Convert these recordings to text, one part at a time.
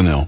toyota.nl.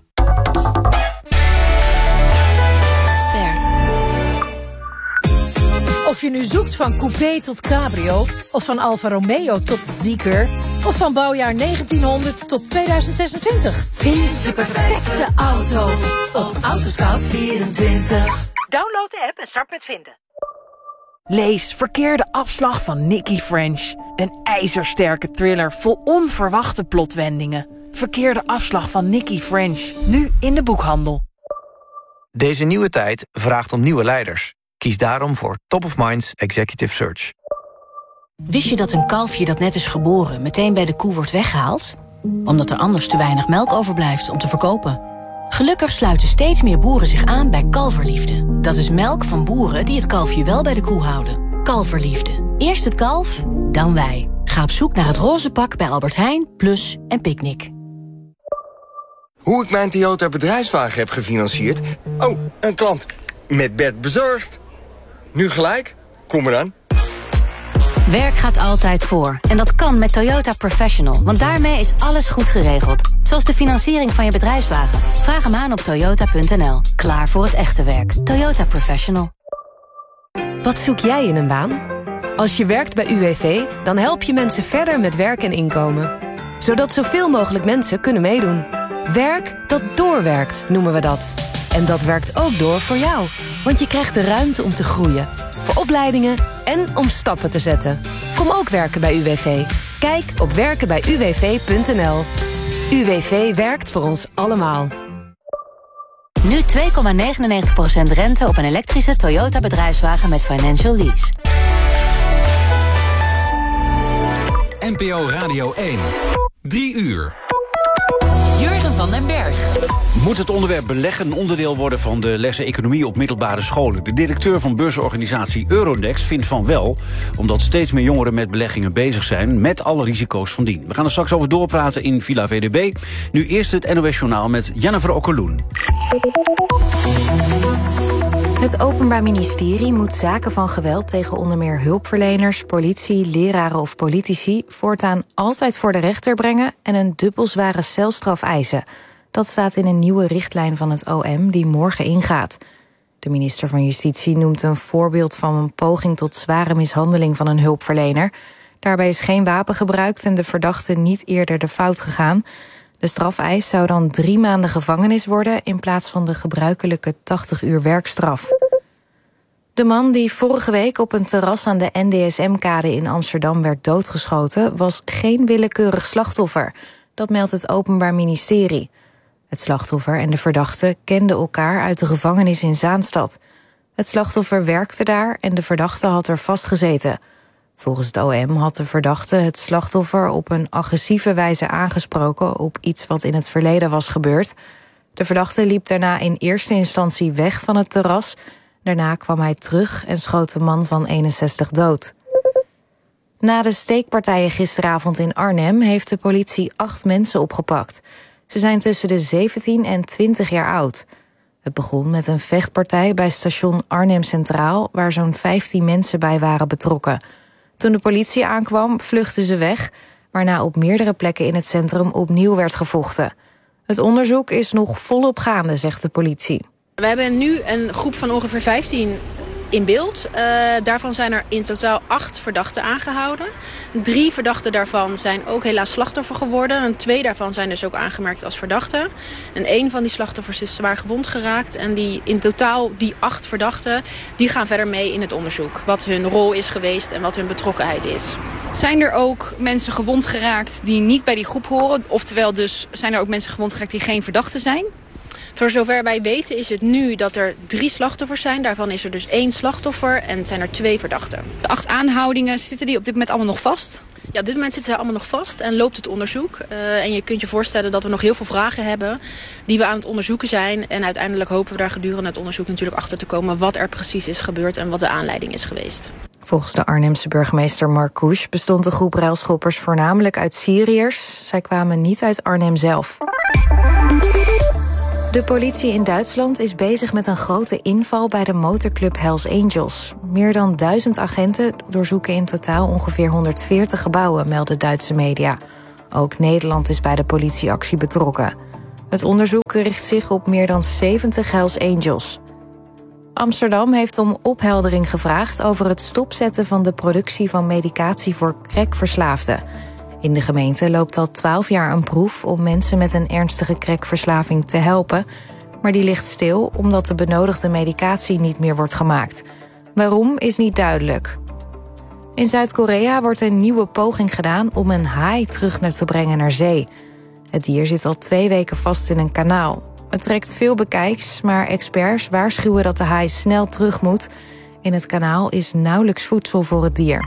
Of je nu zoekt van coupé tot cabrio, of van Alfa Romeo tot Zeekr, of van bouwjaar 1900 tot 2026. Vind je perfecte auto op Autoscout24. Download de app en start met vinden. Lees Verkeerde afslag van Nicky French. Een ijzersterke thriller vol onverwachte plotwendingen. Verkeerde afslag van Nicky French. Nu in de boekhandel. Deze nieuwe tijd vraagt om nieuwe leiders. Kies daarom voor Top of Minds Executive Search. Wist je dat een kalfje dat net is geboren meteen bij de koe wordt weggehaald? Omdat er anders te weinig melk overblijft om te verkopen. Gelukkig sluiten steeds meer boeren zich aan bij Kalverliefde. Dat is melk van boeren die het kalfje wel bij de koe houden. Kalverliefde. Eerst het kalf, dan wij. Ga op zoek naar het roze pak bij Albert Heijn, Plus en Picnic. Hoe ik mijn Toyota bedrijfswagen heb gefinancierd? Oh, een klant. Met bed bezorgd. Nu gelijk? Kom eraan. Werk gaat altijd voor. En dat kan met Toyota Professional. Want daarmee is alles goed geregeld. Zoals de financiering van je bedrijfswagen. Vraag hem aan op toyota.nl. Klaar voor het echte werk. Toyota Professional. Wat zoek jij in een baan? Als je werkt bij UWV, dan help je mensen verder met werk en inkomen. Zodat zoveel mogelijk mensen kunnen meedoen. Werk dat doorwerkt, noemen we dat. En dat werkt ook door voor jou. Want je krijgt de ruimte om te groeien. Voor opleidingen en om stappen te zetten. Kom ook werken bij UWV. Kijk op werkenbijuwv.nl. UWV werkt voor ons allemaal. Nu 2,99% rente op een elektrische Toyota bedrijfswagen met financial lease. NPO Radio 1. 3 uur. Jurgen van den Berg. Moet het onderwerp beleggen een onderdeel worden van de lessen economie op middelbare scholen? De directeur van beursorganisatie Euronext vindt van wel, omdat steeds meer jongeren met beleggingen bezig zijn, met alle risico's van dien. We gaan er straks over doorpraten in Villa VDB. Nu eerst het NOS Journaal met Jennifer Okkeloen. Het Openbaar Ministerie moet zaken van geweld tegen onder meer hulpverleners, politie, leraren of politici voortaan altijd voor de rechter brengen en een dubbelzware celstraf eisen. Dat staat in een nieuwe richtlijn van het OM die morgen ingaat. De minister van Justitie noemt een voorbeeld van een poging tot zware mishandeling van een hulpverlener. Daarbij is geen wapen gebruikt en de verdachte niet eerder de fout gegaan. De strafeis zou dan 3 maanden gevangenis worden in plaats van de gebruikelijke 80 uur werkstraf. De man die vorige week op een terras aan de NDSM-kade in Amsterdam werd doodgeschoten was geen willekeurig slachtoffer. Dat meldt het Openbaar Ministerie. Het slachtoffer en de verdachte kenden elkaar uit de gevangenis in Zaanstad. Het slachtoffer werkte daar en de verdachte had er vastgezeten. Volgens het OM had de verdachte het slachtoffer op een agressieve wijze aangesproken op iets wat in het verleden was gebeurd. De verdachte liep daarna in eerste instantie weg van het terras. Daarna kwam hij terug en schoot de man van 61 dood. Na de steekpartijen gisteravond in Arnhem heeft de politie 8 mensen opgepakt. Ze zijn tussen de 17 en 20 jaar oud. Het begon met een vechtpartij bij station Arnhem Centraal, waar zo'n 15 mensen bij waren betrokken. Toen de politie aankwam, vluchtten ze weg, waarna op meerdere plekken in het centrum opnieuw werd gevochten. Het onderzoek is nog volop gaande, zegt de politie. We hebben nu een groep van ongeveer 15 in beeld. Daarvan zijn er in totaal 8 verdachten aangehouden. 3 verdachten daarvan zijn ook helaas slachtoffer geworden. En 2 daarvan zijn dus ook aangemerkt als verdachten. En 1 van die slachtoffers is zwaar gewond geraakt. En in totaal die 8 verdachten, die gaan verder mee in het onderzoek. Wat hun rol is geweest en wat hun betrokkenheid is. Zijn er ook mensen gewond geraakt die niet bij die groep horen? Oftewel dus zijn er ook mensen gewond geraakt die geen verdachten zijn? Voor zover wij weten is het nu dat er 3 slachtoffers zijn. Daarvan is er dus 1 slachtoffer en zijn er 2 verdachten. De 8 aanhoudingen, zitten die op dit moment allemaal nog vast? Ja, op dit moment zitten ze allemaal nog vast en loopt het onderzoek. En je kunt je voorstellen dat we nog heel veel vragen hebben die we aan het onderzoeken zijn. En uiteindelijk hopen we daar gedurende het onderzoek natuurlijk achter te komen wat er precies is gebeurd en wat de aanleiding is geweest. Volgens de Arnhemse burgemeester Marcouch bestond de groep ruilschoppers voornamelijk uit Syriërs. Zij kwamen niet uit Arnhem zelf. De politie in Duitsland is bezig met een grote inval bij de motorclub Hells Angels. Meer dan 1000 agenten doorzoeken in totaal ongeveer 140 gebouwen, melden Duitse media. Ook Nederland is bij de politieactie betrokken. Het onderzoek richt zich op meer dan 70 Hells Angels. Amsterdam heeft om opheldering gevraagd over het stopzetten van de productie van medicatie voor crackverslaafden. In de gemeente loopt al 12 jaar een proef om mensen met een ernstige crackverslaving te helpen, maar die ligt stil omdat de benodigde medicatie niet meer wordt gemaakt. Waarom is niet duidelijk. In Zuid-Korea wordt een nieuwe poging gedaan om een haai terug te brengen naar zee. Het dier zit al 2 weken vast in een kanaal. Het trekt veel bekijks, maar experts waarschuwen dat de haai snel terug moet. In het kanaal is nauwelijks voedsel voor het dier.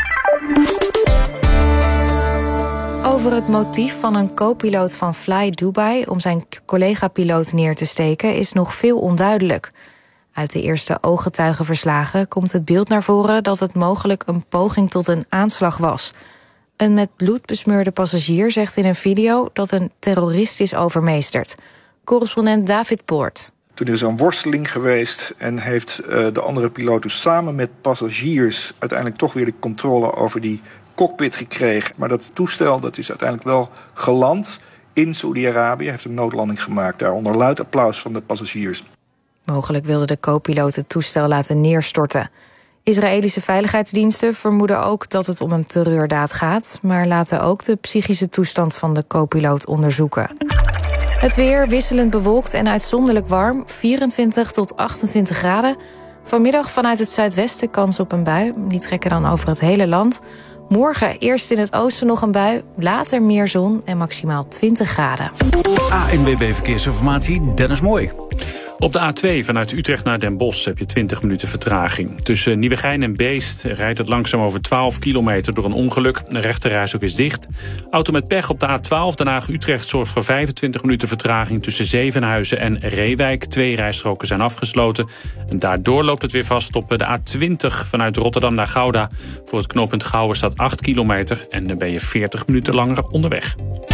Over het motief van een co-piloot van Fly Dubai om zijn collega-piloot neer te steken is nog veel onduidelijk. Uit de eerste ooggetuigenverslagen komt het beeld naar voren dat het mogelijk een poging tot een aanslag was. Een met bloed besmeurde passagier zegt in een video dat een terrorist is overmeesterd. Correspondent David Poort. Toen is er een worsteling geweest en heeft de andere piloot dus samen met passagiers uiteindelijk toch weer de controle over die cockpit gekregen. Maar dat toestel dat is uiteindelijk wel geland in Saoedi-Arabië. Heeft een noodlanding gemaakt, daar onder luid applaus van de passagiers. Mogelijk wilde de co-piloot het toestel laten neerstorten. Israëlische veiligheidsdiensten vermoeden ook dat het om een terreurdaad gaat, maar laten ook de psychische toestand van de co-piloot onderzoeken. Het weer wisselend bewolkt en uitzonderlijk warm, 24 tot 28 graden. Vanmiddag vanuit het zuidwesten kans op een bui. Die trekken dan over het hele land. Morgen eerst in het oosten nog een bui, later meer zon en maximaal 20 graden. ANWB Verkeersinformatie, Dennis Mooi. Op de A2 vanuit Utrecht naar Den Bosch heb je 20 minuten vertraging. Tussen Nieuwegein en Beest rijdt het langzaam over 12 kilometer door een ongeluk. De rechterrijstrook is dicht. Auto met pech op de A12 Den Haag-Utrecht zorgt voor 25 minuten vertraging tussen Zevenhuizen en Reewijk. 2 rijstroken zijn afgesloten. En daardoor loopt het weer vast op de A20 vanuit Rotterdam naar Gouda. Voor het knooppunt Gouwen staat 8 kilometer en dan ben je 40 minuten langer onderweg.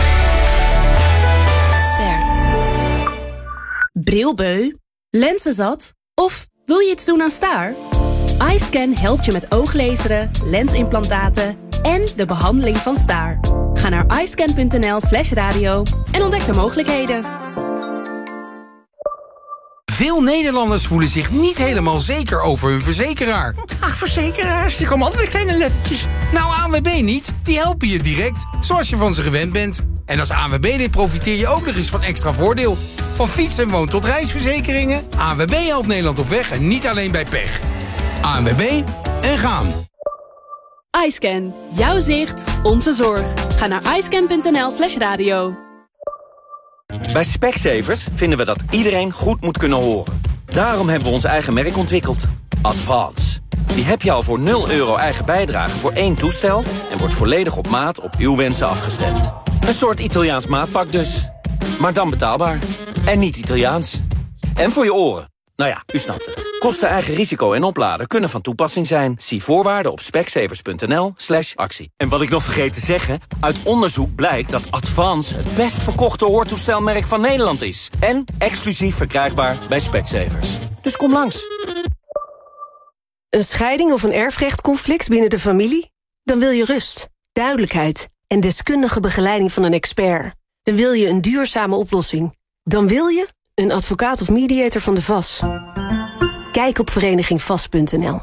Brilbeu, lenzenzat of wil je iets doen aan staar? iScan helpt je met ooglezeren, lensimplantaten en de behandeling van staar. Ga naar iScan.nl/radio en ontdek de mogelijkheden. Veel Nederlanders voelen zich niet helemaal zeker over hun verzekeraar. Ach, verzekeraars, die komen altijd met kleine lettertjes. Nou, ANWB niet. Die helpen je direct, zoals je van ze gewend bent. En als ANWB-lid profiteer je ook nog eens van extra voordeel. Van fiets- en woon- tot reisverzekeringen. ANWB helpt Nederland op weg en niet alleen bij pech. ANWB en gaan. iScan. Jouw zicht, onze zorg. Ga naar iScan.nl/radio. Bij Specsavers vinden we dat iedereen goed moet kunnen horen. Daarom hebben we ons eigen merk ontwikkeld. Advance. Die heb je al voor €0 eigen bijdrage voor 1 toestel... en wordt volledig op maat op uw wensen afgestemd. Een soort Italiaans maatpak dus. Maar dan betaalbaar. En niet Italiaans. En voor je oren. Nou ja, u snapt het. Kosten, eigen risico en opladen kunnen van toepassing zijn. Zie voorwaarden op specsavers.nl/actie. En wat ik nog vergeet te zeggen... uit onderzoek blijkt dat Advance het best verkochte hoortoestelmerk van Nederland is. En exclusief verkrijgbaar bij Specsavers. Dus kom langs. Een scheiding of een erfrechtconflict binnen de familie? Dan wil je rust, duidelijkheid en deskundige begeleiding van een expert. Dan wil je een duurzame oplossing. Dan wil je een advocaat of mediator van de VAS. Kijk op verenigingvas.nl.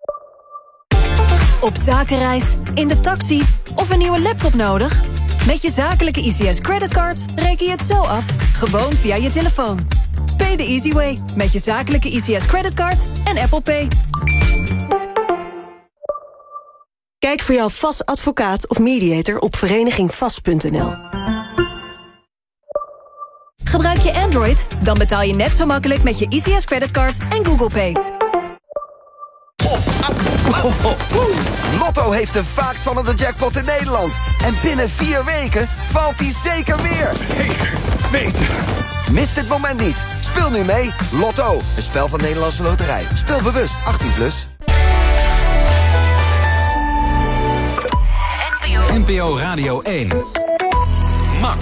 Op zakenreis, in de taxi of een nieuwe laptop nodig? Met je zakelijke ICS creditcard reken je het zo af, gewoon via je telefoon. Pay the easy way met je zakelijke ICS creditcard en Apple Pay. Kijk voor jouw VAS advocaat of mediator op verenigingvas.nl. Gebruik je Android? Dan betaal je net zo makkelijk met je ICS creditcard en Google Pay. Lotto heeft de vaakst vallende jackpot in Nederland. En binnen 4 weken valt die zeker weer. Zeker weten. Mis dit moment niet. Speel nu mee. Lotto, een spel van Nederlandse Loterij. Speel bewust, 18+. NPO Radio 1. Max.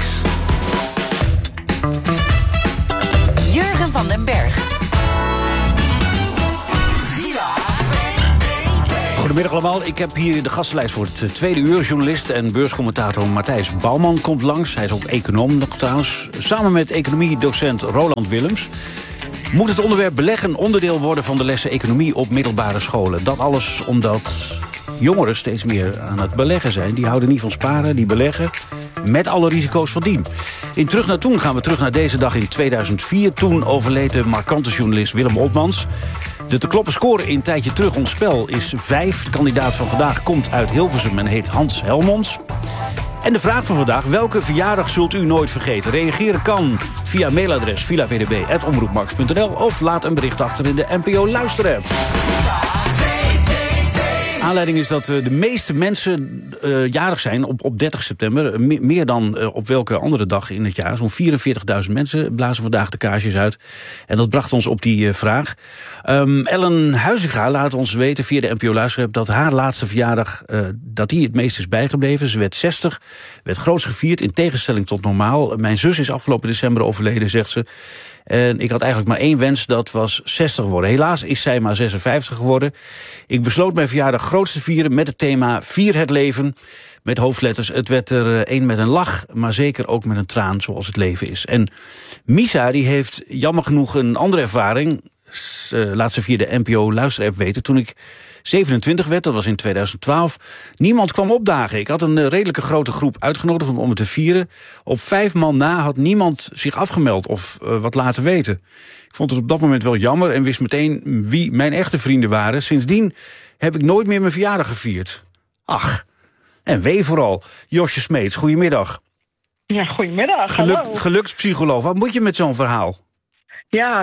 Jurgen van den Berg. Goedemiddag allemaal. Ik heb hier de gastenlijst voor het tweede uur. Journalist en beurscommentator Matthijs Bouwman komt langs. Hij is ook econoom trouwens. Samen met economiedocent Roland Willems. Moet het onderwerp beleggen onderdeel worden van de lessen economie op middelbare scholen? Dat alles omdat jongeren steeds meer aan het beleggen zijn. Die houden niet van sparen, die beleggen met alle risico's van dien. In Terug naar Toen gaan we terug naar deze dag in 2004. Toen overleed de markante journalist Willem Oltmans. De te kloppen score in Tijdje Terug ons spel is 5. De kandidaat van vandaag komt uit Hilversum en heet Hans Helmonds. En de vraag van vandaag: welke verjaardag zult u nooit vergeten? Reageren kan via mailadres villavdb@omroepmax.nl of laat een bericht achter in de NPO Luisterapp. Aanleiding is dat de meeste mensen jarig zijn op 30 september. Meer dan op welke andere dag in het jaar. Zo'n 44.000 mensen blazen vandaag de kaarsjes uit. En dat bracht ons op die vraag. Ellen Huizinga laat ons weten via de NPO Luisterapp dat haar laatste verjaardag dat die het meest is bijgebleven. Ze werd 60, werd groots gevierd in tegenstelling tot normaal. Mijn zus is afgelopen december overleden, zegt ze. En ik had eigenlijk maar 1 wens, dat was 60 worden. Helaas is zij maar 56 geworden. Ik besloot mijn verjaardag groots te vieren met het thema Vier het leven. Met hoofdletters. Het werd er een met een lach, maar zeker ook met een traan, zoals het leven is. En Misa, die heeft jammer genoeg een andere ervaring. Laat ze via de NPO Luisterapp weten. Toen ik 27 werd, dat was in 2012, niemand kwam opdagen. Ik had een redelijke grote groep uitgenodigd om het te vieren. Op 5 man na had niemand zich afgemeld of wat laten weten. Ik vond het op dat moment wel jammer en wist meteen wie mijn echte vrienden waren. Sindsdien heb ik nooit meer mijn verjaardag gevierd. Ach, en wee vooral. Josje Smeets, goedemiddag. Ja, goedemiddag. Gelukspsycholoog, wat moet je met zo'n verhaal? Ja,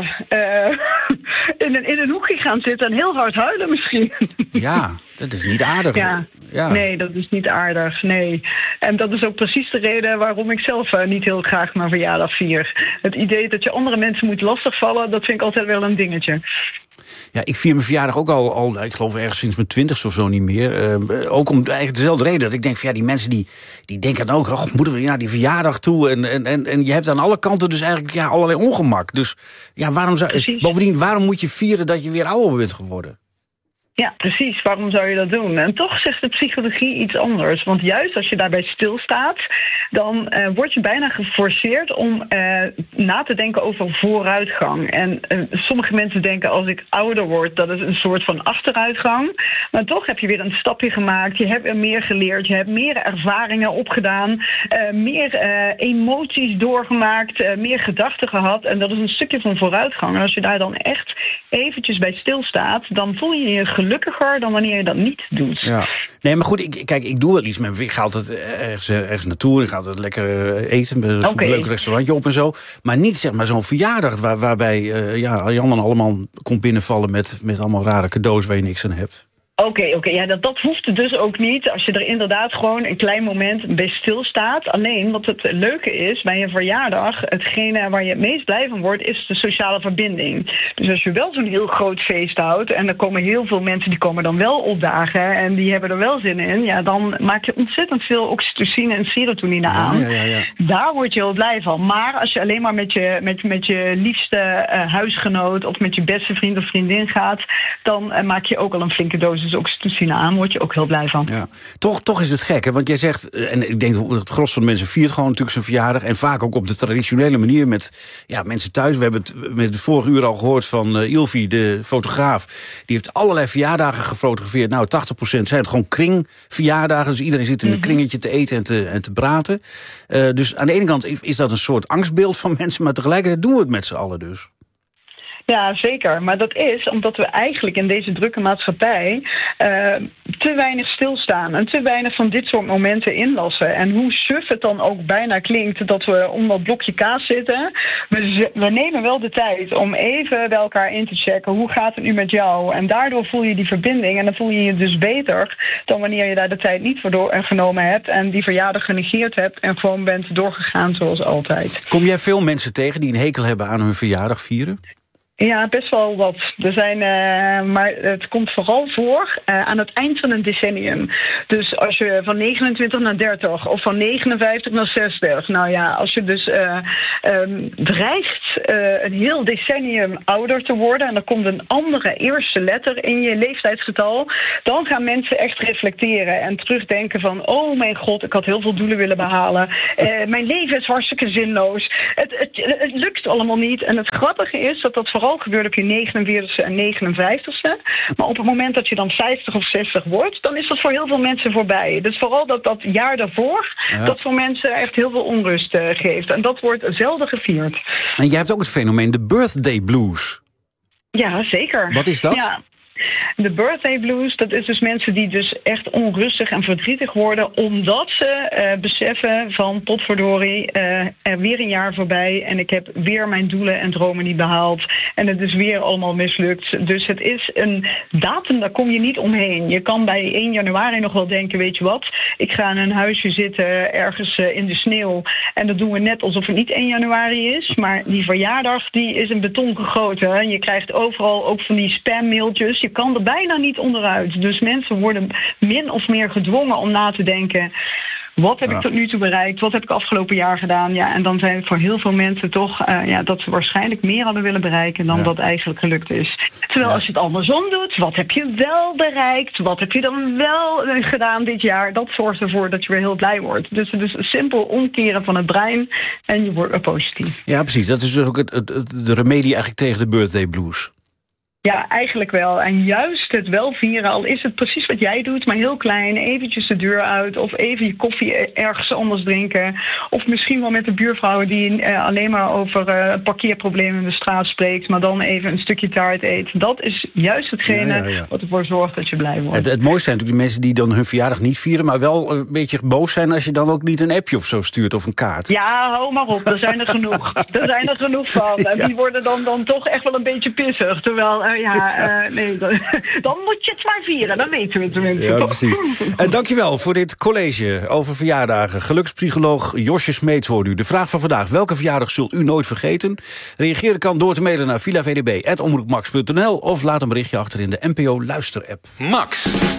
in een hoekje gaan zitten en heel hard huilen misschien. Ja, dat is niet aardig. Ja. Nee, dat is niet aardig, nee. En dat is ook precies de reden waarom ik zelf niet heel graag mijn verjaardag vier. Het idee dat je andere mensen moet lastigvallen, dat vind ik altijd wel een dingetje. Ja, ik vier mijn verjaardag ook al ik geloof ergens sinds mijn 20ste of zo niet meer. Ook om eigenlijk dezelfde reden. Dat ik denk van ja, die mensen die denken dan ook, moeten we naar die verjaardag toe? En je hebt aan alle kanten dus eigenlijk allerlei ongemak. Dus ja, bovendien, waarom moet je vieren dat je weer ouder bent geworden? Ja, precies. Waarom zou je dat doen? En toch zegt de psychologie iets anders. Want juist als je daarbij stilstaat, dan word je bijna geforceerd om na te denken over vooruitgang. En sommige mensen denken als ik ouder word, dat is een soort van achteruitgang. Maar toch heb je weer een stapje gemaakt. Je hebt er meer geleerd. Je hebt meer ervaringen opgedaan. Meer emoties doorgemaakt. Meer gedachten gehad. En dat is een stukje van vooruitgang. En als je daar dan echt eventjes bij stilstaat, dan voel je je gelukkiger dan wanneer je dat niet doet. Ja. Nee, maar goed, ik doe wel iets met ik ga altijd ergens naartoe. Ik ga altijd lekker eten, een leuk restaurantje op en zo. Maar niet zeg maar zo'n verjaardag waarbij Jan dan allemaal komt binnenvallen met allemaal rare cadeaus waar je niks aan hebt. Oké. Ja, dat hoeft dus ook niet. Als je er inderdaad gewoon een klein moment bij stilstaat. Alleen wat het leuke is bij een verjaardag, hetgene waar je het meest blij van wordt, is de sociale verbinding. Dus als je wel zo'n heel groot feest houdt en er komen heel veel mensen die komen dan wel opdagen en die hebben er wel zin in, ja, dan maak je ontzettend veel oxytocine en serotonine aan. Ja. Daar word je heel blij van. Maar als je alleen maar met je liefste huisgenoot of met je beste vriend of vriendin gaat, dan maak je ook al een flinke dosis oxytocine aan, word je ook heel blij van. Ja. Toch is het gek, hè? Want jij zegt, en ik denk dat het gros van de mensen viert gewoon natuurlijk zijn verjaardag, en vaak ook op de traditionele manier met mensen thuis. We hebben het met het vorige uur al gehoord van Ilvi, de fotograaf. Die heeft allerlei verjaardagen gefotografeerd. Nou, 80% zijn het gewoon kringverjaardagen. Dus iedereen zit in een kringetje te eten en te praten. Dus aan de ene kant is dat een soort angstbeeld van mensen, maar tegelijkertijd doen we het met z'n allen dus. Ja, zeker. Maar dat is omdat we eigenlijk in deze drukke maatschappij te weinig stilstaan en te weinig van dit soort momenten inlassen. En hoe suf het dan ook bijna klinkt dat we om dat blokje kaas zitten, we nemen wel de tijd om even bij elkaar in te checken. Hoe gaat het nu met jou? En daardoor voel je die verbinding en dan voel je je dus beter dan wanneer je daar de tijd niet voor genomen hebt en die verjaardag genegeerd hebt en gewoon bent doorgegaan zoals altijd. Kom jij veel mensen tegen die een hekel hebben aan hun verjaardag vieren? Ja, best wel wat. Er zijn, maar het komt vooral voor aan het eind van een decennium. Dus als je van 29 naar 30 of van 59 naar 60... nou ja, als je dus dreigt een heel decennium ouder te worden... en er komt een andere eerste letter in je leeftijdsgetal... dan gaan mensen echt reflecteren en terugdenken van... oh mijn god, ik had heel veel doelen willen behalen. Mijn leven is hartstikke zinloos. Het lukt allemaal niet. En het grappige is dat vooral gebeurt op je 49ste en 59ste. Maar op het moment dat je dan 50 of 60 wordt... dan is dat voor heel veel mensen voorbij. Dus vooral dat jaar daarvoor... dat voor mensen echt heel veel onrust geeft. En dat wordt zelden gevierd. En jij hebt ook het fenomeen de birthday blues. Ja, zeker. Wat is dat? Ja. De birthday blues, dat is dus mensen die dus echt onrustig en verdrietig worden... omdat ze beseffen van potverdorie, er weer een jaar voorbij... en ik heb weer mijn doelen en dromen niet behaald. En het is weer allemaal mislukt. Dus het is een datum, daar kom je niet omheen. Je kan bij 1 januari nog wel denken, weet je wat... ik ga in een huisje zitten ergens in de sneeuw... en dat doen we net alsof het niet 1 januari is. Maar die verjaardag die is in beton gegoten. En je krijgt overal ook van die spammailtjes... Je kan er bijna niet onderuit. Dus mensen worden min of meer gedwongen om na te denken... wat heb ik tot nu toe bereikt? Wat heb ik afgelopen jaar gedaan? Ja, en dan zijn het voor heel veel mensen toch... dat ze waarschijnlijk meer hadden willen bereiken... dan wat eigenlijk gelukt is. Terwijl als je het andersom doet... wat heb je wel bereikt? Wat heb je dan wel gedaan dit jaar? Dat zorgt ervoor dat je weer heel blij wordt. Dus het is een simpel omkeren van het brein... en je wordt weer positief. Ja, precies. Dat is dus ook de remedie eigenlijk tegen de birthday blues. Ja, eigenlijk wel. En juist het wel vieren, al is het precies wat jij doet, maar heel klein, eventjes de deur uit of even je koffie ergens anders drinken. Of misschien wel met de buurvrouw die alleen maar over parkeerproblemen in de straat spreekt, maar dan even een stukje taart eet. Dat is juist hetgene wat ervoor zorgt dat je blij wordt. Het mooiste zijn natuurlijk die mensen die dan hun verjaardag niet vieren, maar wel een beetje boos zijn als je dan ook niet een appje of zo stuurt of een kaart. Ja, hou maar op, er zijn er genoeg. Er zijn er genoeg van. En die worden dan toch echt wel een beetje pissig. Terwijl... nee, dan moet je het maar vieren, dan weten we het tenminste. Ja, precies. Dankjewel voor dit college over verjaardagen. Gelukspsycholoog Josje Smeets hoorde u. De vraag van vandaag, welke verjaardag zult u nooit vergeten? Reageren kan door te mailen naar villavdb@omroepmax.nl of laat een berichtje achter in de NPO Luister-app. Max.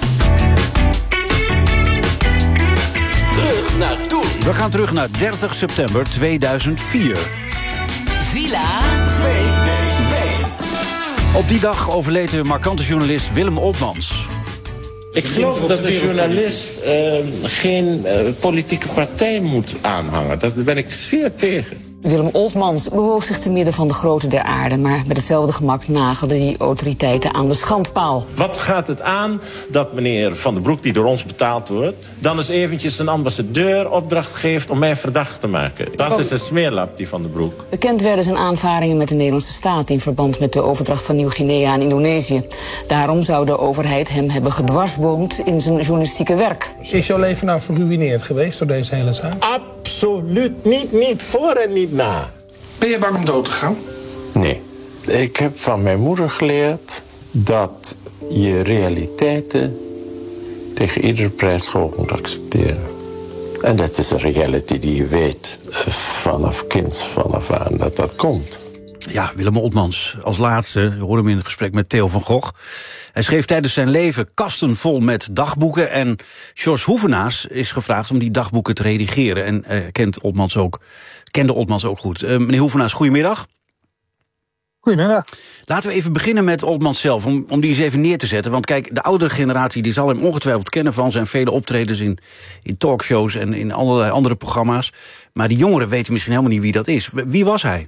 Terug naar toen. We gaan terug naar 30 september 2004. Villa VDB. Op die dag overleed de markante journalist Willem Oltmans. Ik geloof dat een journalist geen politieke partij moet aanhangen. Daar ben ik zeer tegen. Willem Oltmans bewoog zich te midden van de grootte der aarde, maar met hetzelfde gemak nagelden die autoriteiten aan de schandpaal. Wat gaat het aan dat meneer Van den Broek, die door ons betaald wordt, dan eens eventjes een ambassadeur opdracht geeft om mij verdacht te maken? Dat is een smeerlap, die Van den Broek. Bekend werden zijn aanvaringen met de Nederlandse staat in verband met de overdracht van Nieuw-Guinea aan Indonesië. Daarom zou de overheid hem hebben gedwarsboomd in zijn journalistieke werk. Is jouw leven nou geruïneerd geweest door deze hele zaak? Absoluut niet. Niet voor en niet na. Ben je bang om dood te gaan? Nee. Ik heb van mijn moeder geleerd dat je realiteiten tegen iedere prijs gewoon moet accepteren. En dat is een reality die je weet vanaf kinds vanaf aan dat komt. Ja, Willem Oltmans als laatste. Je hoorde hem in een gesprek met Theo van Gogh. Hij schreef tijdens zijn leven kasten vol met dagboeken. En George Hoevenaars is gevraagd om die dagboeken te redigeren. En kende Oltmans ook goed. Meneer Hoevenaars, goedemiddag. Goedemiddag. Laten we even beginnen met Oltmans zelf, om die eens even neer te zetten. Want kijk, de oudere generatie die zal hem ongetwijfeld kennen van zijn vele optredens in talkshows en in allerlei andere programma's. Maar die jongeren weten misschien helemaal niet wie dat is. Wie was hij?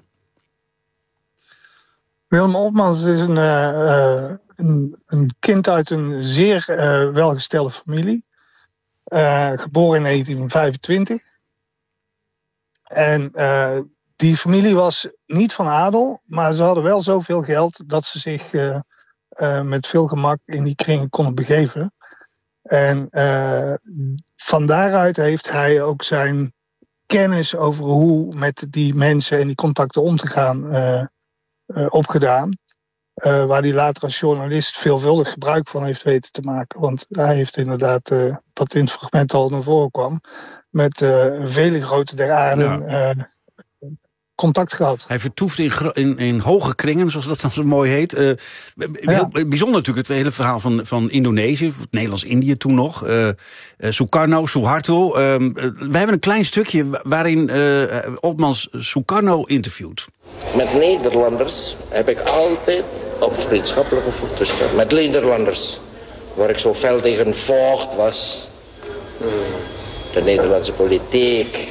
Willem Oltmans is een kind uit een zeer welgestelde familie. Geboren in 1925. En die familie was niet van adel, maar ze hadden wel zoveel geld dat ze zich met veel gemak in die kringen konden begeven. En van daaruit heeft hij ook zijn kennis over hoe met die mensen en die contacten om te gaan opgedaan. Waar hij later als journalist veelvuldig gebruik van heeft weten te maken. Want hij heeft inderdaad, wat in het fragment al naar voren kwam, met vele grote der aarde contact gehad. Hij vertoeft in hoge kringen, zoals dat dan zo mooi heet. Heel bijzonder natuurlijk het hele verhaal van Indonesië, Nederlands-Indië toen nog. Sukarno, Suharto. We hebben een klein stukje waarin Oltmans Sukarno interviewt. Met Nederlanders heb ik altijd op vriendschappelijke voet gestaan. Met Nederlanders, waar ik zo fel tegen vocht was. De Nederlandse politiek.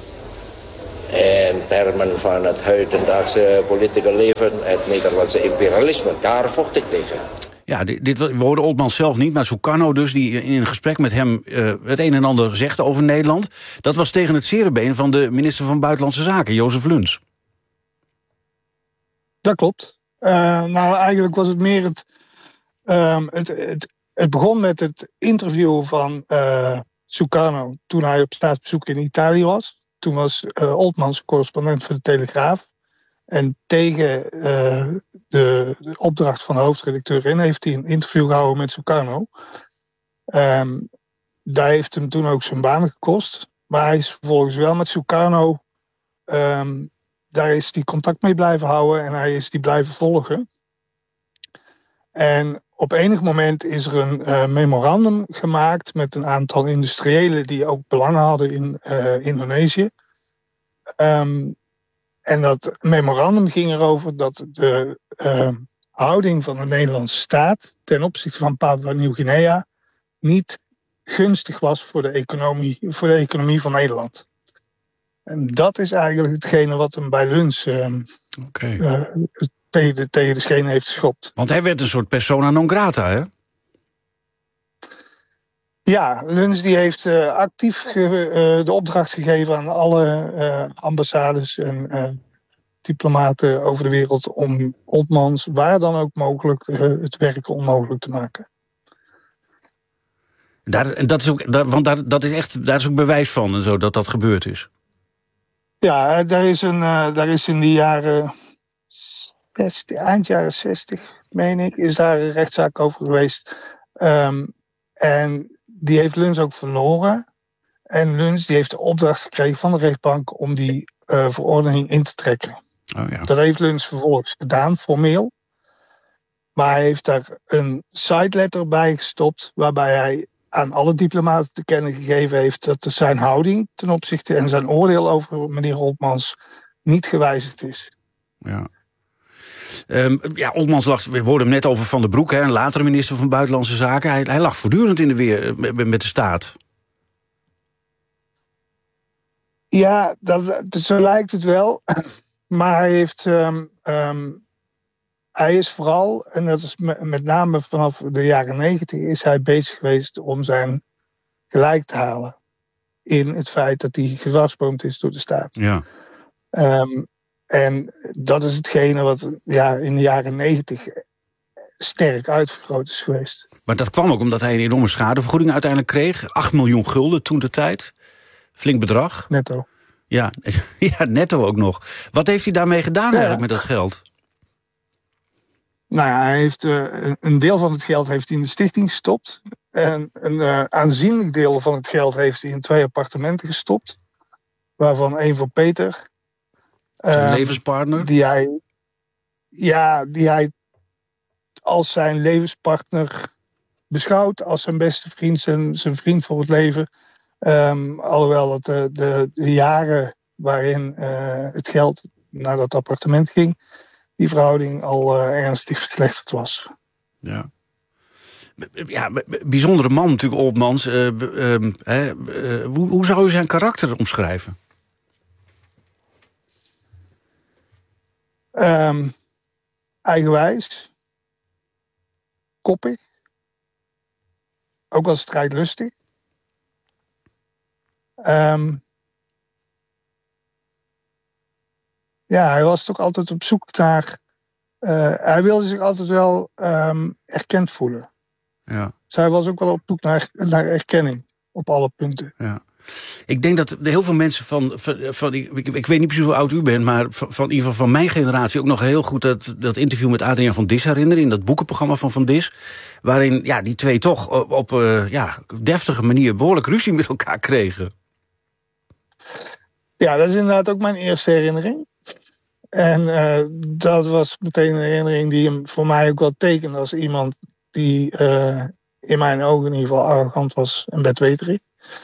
In termen van het huidendaagse politieke leven, het Nederlandse imperialisme. Daar vocht ik tegen. Ja, we hoorden Oltmans zelf niet, maar Sukarno dus, die in een gesprek met hem het een en ander zegt over Nederland. Dat was tegen het zere been van de minister van Buitenlandse Zaken, Jozef Luns. Dat klopt. Nou, eigenlijk was het meer het begon met het interview van Sukarno toen hij op staatsbezoek in Italië was. Toen was Oltmans correspondent voor de Telegraaf. En tegen de opdracht van de hoofdredacteur in heeft hij een interview gehouden met Sukarno. Daar heeft hem toen ook zijn baan gekost. Maar hij is vervolgens wel met Sukarno. Daar is hij contact mee blijven houden en hij is die blijven volgen. En op enig moment is er een memorandum gemaakt met een aantal industriëlen die ook belangen hadden in Indonesië. En dat memorandum ging erover dat de houding van de Nederlandse staat ten opzichte van Papua Nieuw-Guinea niet gunstig was voor de economie van Nederland. En dat is eigenlijk hetgene wat hem bij Luns tegen de schenen heeft geschopt. Want hij werd een soort persona non grata, hè? Ja, Luns die heeft actief de opdracht gegeven aan alle ambassades en diplomaten over de wereld om Oltmans waar dan ook mogelijk het werk onmogelijk te maken. Daar is ook bewijs van en zo dat dat gebeurd is. Ja, daar is in de jaren 60, eind jaren 60, meen ik, is daar een rechtszaak over geweest. En die heeft Luns ook verloren. En Luns die heeft de opdracht gekregen van de rechtbank om die verordening in te trekken. Oh, ja. Dat heeft Luns vervolgens gedaan, formeel. Maar hij heeft daar een side letter bij gestopt, waarbij hij aan alle diplomaten te kennen gegeven heeft dat zijn houding ten opzichte en zijn oordeel over meneer Oltmans niet gewijzigd is. Ja. Oltmans lag, we hoorden hem net over Van den Broek, hè, een latere minister van Buitenlandse Zaken. Hij lag voortdurend in de weer met de staat. Ja, zo lijkt het wel. Maar hij is vooral, en dat is met name vanaf de jaren 90, is hij bezig geweest om zijn gelijk te halen in het feit dat hij gedwarsboomd is door de staat. Ja. En dat is hetgene wat in de jaren 90 sterk uitvergroot is geweest. Maar dat kwam ook omdat hij een enorme schadevergoeding uiteindelijk kreeg. 8 miljoen gulden toen de tijd. Flink bedrag. Netto. Ja, netto ook nog. Wat heeft hij daarmee gedaan eigenlijk met dat geld? Nou ja, hij heeft een deel van het geld heeft hij in de stichting gestopt. En een aanzienlijk deel van het geld heeft hij in 2 appartementen gestopt. Waarvan 1 voor Peter. Zijn levenspartner? Die hij als zijn levenspartner beschouwt. Als zijn beste vriend, zijn vriend voor het leven. Alhoewel het de jaren waarin het geld naar dat appartement ging, die verhouding al ernstig verslechterd was. Ja. Ja, bijzondere man natuurlijk, Oltmans. Hoe zou u zijn karakter omschrijven? Eigenwijs. Koppig. Ook wel strijdlustig. Hij was toch altijd op zoek naar. Hij wilde zich altijd wel erkend voelen. Ja. Dus hij was ook wel op zoek naar erkenning op alle punten. Ja. Ik denk dat heel veel mensen ik weet niet precies hoe oud u bent, maar van in ieder geval van mijn generatie ook nog heel goed dat interview met Adriaan van Dis herinneren, in dat boekenprogramma van Dis, waarin die twee toch op deftige manier behoorlijk ruzie met elkaar kregen. Ja, dat is inderdaad ook mijn eerste herinnering. En dat was meteen een herinnering die hem voor mij ook wel tekende als iemand die in mijn ogen in ieder geval arrogant was en bedweterig.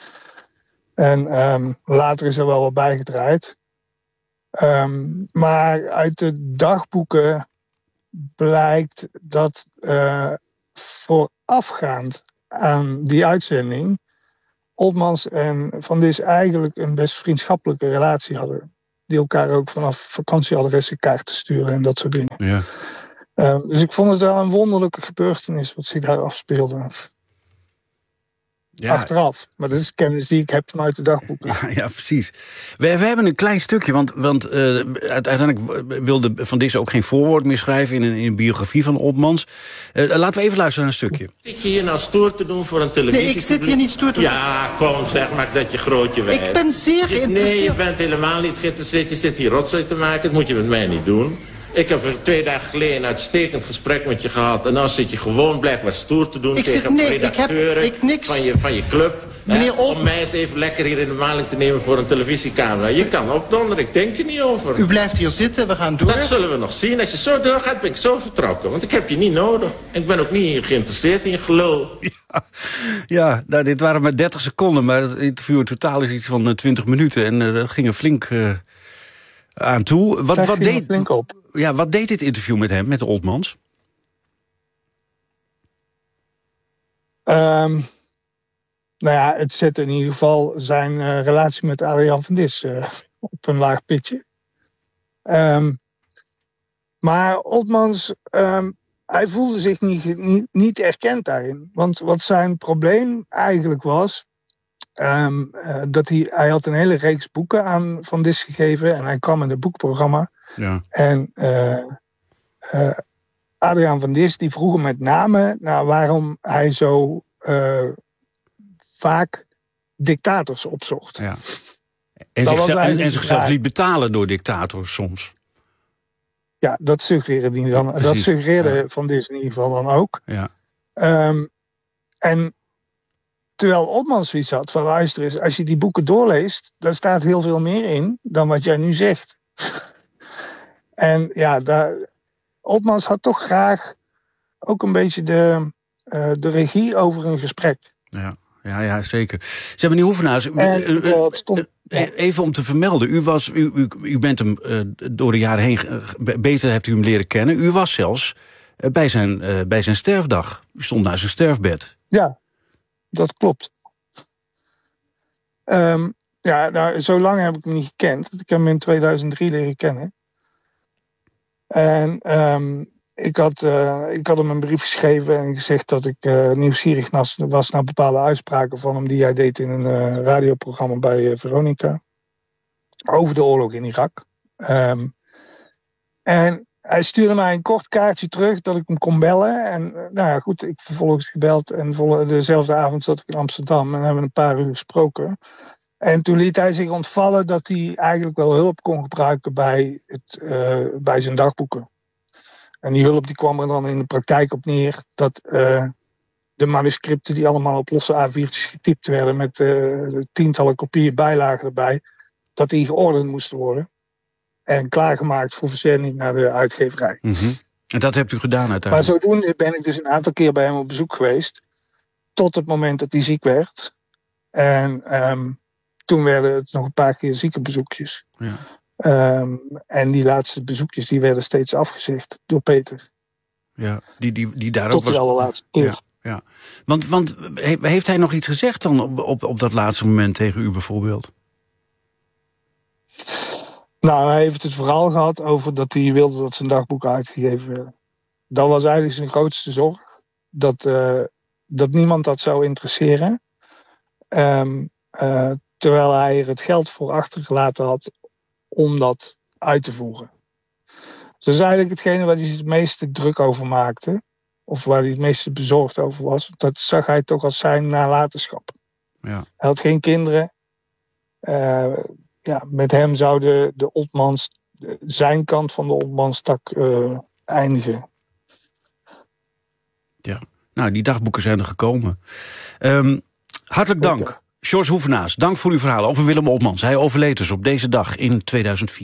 En later is er wel wat bijgedraaid. Maar uit de dagboeken blijkt dat voorafgaand aan die uitzending Oltmans en Van Dis eigenlijk een best vriendschappelijke relatie hadden. Die elkaar ook vanaf vakantieadressen kaarten sturen en dat soort dingen. Ja. Dus ik vond het wel een wonderlijke gebeurtenis wat zich daar afspeelde. Ja. Achteraf. Maar dat is kennis die ik heb vanuit de dagboeken. Ja, precies. We hebben een klein stukje, want uiteindelijk wilde Van Dis ook geen voorwoord meer schrijven in een biografie van Oltmans. Laten we even luisteren naar een stukje. Zit je hier nou stoer te doen voor een televisie? Nee, ik zit hier niet stoer te doen. Ja, kom, zeg maar dat je grootje wijst. Ik ben zeer geïnteresseerd. Nee, je bent helemaal niet geïnteresseerd. Je zit hier rotzooi te maken. Dat moet je met mij niet doen. Ik heb 2 dagen geleden een uitstekend gesprek met je gehad. En dan zit je gewoon blijkbaar stoer te doen tegen redacteuren van je club. Om mij eens even lekker hier in de maling te nemen voor een televisiecamera. Je kan opdonderen, ik denk er niet over. U blijft hier zitten, we gaan door. Dat zullen we nog zien. Als je zo doorgaat, ben ik zo vertrokken. Want ik heb je niet nodig. Ik ben ook niet geïnteresseerd in je gelul. Ja, nou, dit waren maar 30 seconden. Maar het interview in totaal is iets van 20 minuten. En dat ging er flink aan toe. Wat deed dit interview met hem, met Oltmans? Nou ja, het zette in ieder geval zijn relatie met Adriaan van Dis op een laag pitje. Maar Oltmans, hij voelde zich niet erkend daarin. Want wat zijn probleem eigenlijk was, dat hij had een hele reeks boeken aan Van Dis gegeven en hij kwam in het boekprogramma. Ja. En Adriaan van Dis die vroeg hem met name naar waarom hij zo vaak dictators opzocht. Ja. En zichzelf liet betalen door dictators soms. Ja, dat suggereerde hij dan. Ja, dat suggereerde Van Dis in ieder geval dan ook. Ja. En terwijl Oltmans zoiets had van luister eens, als je die boeken doorleest, daar staat heel veel meer in dan wat jij nu zegt. En ja, Oltmans had toch graag ook een beetje de regie over een gesprek. Ja, zeker. Zeg, meneer Hoevenaars, even om te vermelden, u bent hem door de jaren heen, beter hebt u hem leren kennen. U was zelfs bij zijn sterfdag. U stond naar zijn sterfbed. Ja, dat klopt. Zo lang heb ik hem niet gekend. Ik heb hem in 2003 leren kennen. En ik had hem een brief geschreven en gezegd dat ik nieuwsgierig was naar bepaalde uitspraken van hem die hij deed in een radioprogramma bij Veronica. Over de oorlog in Irak. En hij stuurde mij een kort kaartje terug dat ik hem kon bellen. En ik vervolgens gebeld en dezelfde avond zat ik in Amsterdam en hebben een paar uur gesproken. En toen liet hij zich ontvallen dat hij eigenlijk wel hulp kon gebruiken bij zijn dagboeken. En die hulp die kwam er dan in de praktijk op neer dat de manuscripten die allemaal op losse A4'tjes getypt werden met tientallen kopieën bijlagen erbij, dat die geordend moesten worden. En klaargemaakt voor verzending naar de uitgeverij. Mm-hmm. En dat hebt u gedaan uiteindelijk? Maar zodoende ben ik dus een aantal keer bij hem op bezoek geweest. Tot het moment dat hij ziek werd. En toen werden het nog een paar keer ziekenbezoekjes. Ja. En die laatste bezoekjes die werden steeds afgezegd door Peter. Ja, die daar tot ook was. Tot de allerlaatste keer. Ja. Want heeft hij nog iets gezegd dan op dat laatste moment tegen u bijvoorbeeld? Nou, hij heeft het vooral gehad over dat hij wilde dat zijn dagboeken uitgegeven werden. Dat was eigenlijk zijn grootste zorg. Dat niemand dat zou interesseren. Terwijl hij er het geld voor achtergelaten had om dat uit te voeren. Dus dat is eigenlijk hetgene waar hij het meeste druk over maakte. Of waar hij het meeste bezorgd over was. Dat zag hij toch als zijn nalatenschap. Ja. Hij had geen kinderen. Met hem zou de Oltmans, zijn kant van de Oltmans-tak eindigen. Ja, nou, die dagboeken zijn er gekomen. Hartelijk dank. George Hoevenaars, dank voor uw verhaal over Willem Oltmans. Hij overleed dus op deze dag in 2004.